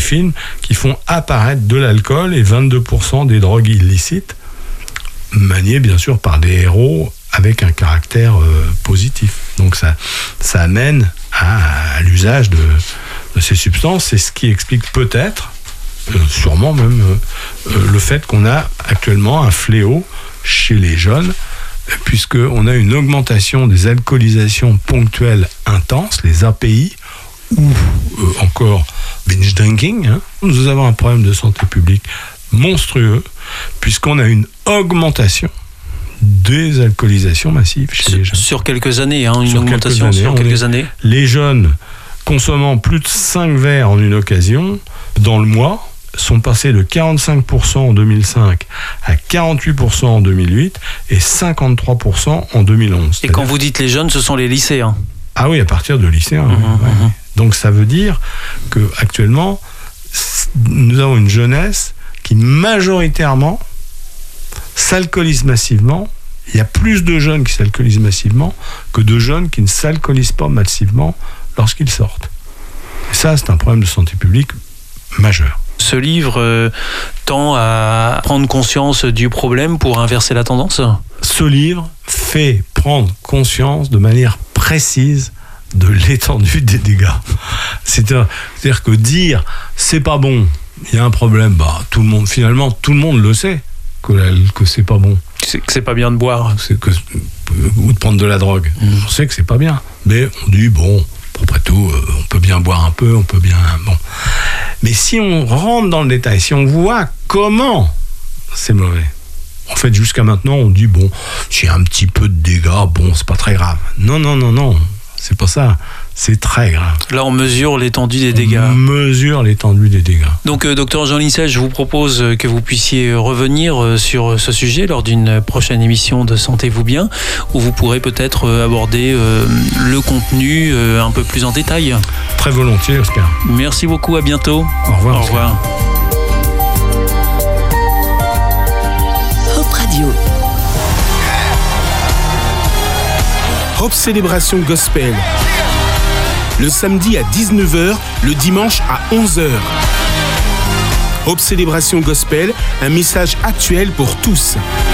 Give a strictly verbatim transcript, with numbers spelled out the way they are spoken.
films qui font apparaître de l'alcool et vingt-deux pour cent des drogues illicites, maniées bien sûr par des héros avec un caractère euh, positif. Donc ça, ça amène à, à l'usage de, de ces substances. C'est ce qui explique peut-être, euh, sûrement même, euh, euh, le fait qu'on a actuellement un fléau chez les jeunes, puisqu'on a une augmentation des alcoolisations ponctuelles intenses, les A P I, ou euh, encore binge drinking. Hein. Nous avons un problème de santé publique monstrueux, puisqu'on a une augmentation des alcoolisations massives chez sur, les jeunes. Sur quelques années, hein, une sur augmentation quelques années, sur quelques est, années. Les jeunes consommant plus de cinq verres en une occasion, dans le mois, sont passés de quarante-cinq pour cent en deux mille cinq à quarante-huit pour cent en deux mille huit et cinquantetrois pour cent en deux mille onze. Et quand vous dites les jeunes, ce sont les lycéens? Ah oui, à partir de lycéens. Mmh, ouais. mmh. Donc ça veut dire qu'actuellement, nous avons une jeunesse qui majoritairement s'alcoolise massivement. Il y a plus de jeunes qui s'alcoolisent massivement que de jeunes qui ne s'alcoolisent pas massivement lorsqu'ils sortent. Et ça, c'est un problème de santé publique majeur. Ce livre euh, tend à prendre conscience du problème pour inverser la tendance? Ce livre fait prendre conscience de manière précise de l'étendue des dégâts. C'est-à-dire, c'est-à-dire que dire c'est pas bon, il y a un problème, bah tout le monde, finalement, tout le monde le sait que, la, que c'est pas bon. C'est que c'est pas bien de boire. C'est que, ou de prendre de la drogue. Mmh. On sait que c'est pas bien. Mais on dit, bon, après tout, on peut bien boire un peu, on peut bien... Bon. Mais si on rentre dans le détail, si on voit comment c'est mauvais, en fait, jusqu'à maintenant, on dit, bon, s'il y a un petit peu de dégâts, bon, c'est pas très grave. Non, non, non, non, c'est pas ça. C'est très grave. Là, on mesure l'étendue des dégâts. On mesure l'étendue des dégâts. Donc, euh, docteur Jean Lincel, je vous propose que vous puissiez revenir sur ce sujet lors d'une prochaine émission de Sentez-vous bien, où vous pourrez peut-être aborder euh, le contenu euh, un peu plus en détail. Très volontiers, Oscar. Merci beaucoup, à bientôt. Au revoir. Au revoir. Hope Radio. Hope Célébration Gospel. Le samedi à dix-neuf heures, le dimanche à onze heures. Hope Célébration Gospel, un message actuel pour tous.